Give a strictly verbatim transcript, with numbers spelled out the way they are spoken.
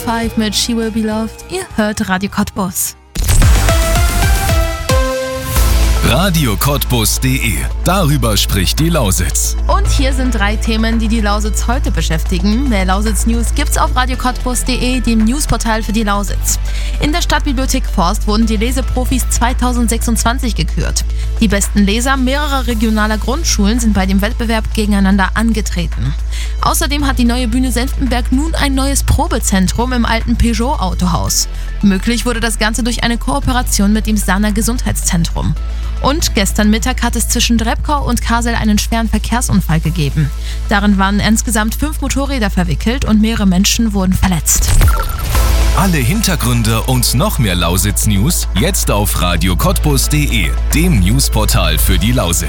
fünf mit She Will Be Loved. Ihr hört Radio Cottbus. Radio Cottbus punkt de. Darüber spricht die Lausitz. Und hier sind drei Themen, die die Lausitz heute beschäftigen. Mehr Lausitz-News gibt's auf Radio Cottbus punkt de, dem Newsportal für die Lausitz. In der Stadtbibliothek Forst wurden die Leseprofis zweitausendsechsundzwanzig gekürt. Die besten Leser mehrerer regionaler Grundschulen sind bei dem Wettbewerb gegeneinander angetreten. Außerdem hat die neue Bühne Senftenberg nun ein neues Probezentrum im alten Peugeot-Autohaus. Möglich wurde das Ganze durch eine Kooperation mit dem Sana Gesundheitszentrum. Und gestern Mittag hat es zwischen Drebkau und Kassel einen schweren Verkehrsunfall gegeben. Darin waren insgesamt fünf Motorräder verwickelt und mehrere Menschen wurden verletzt. Alle Hintergründe und noch mehr Lausitz-News jetzt auf Radio Cottbus punkt de, dem Newsportal für die Lausitz.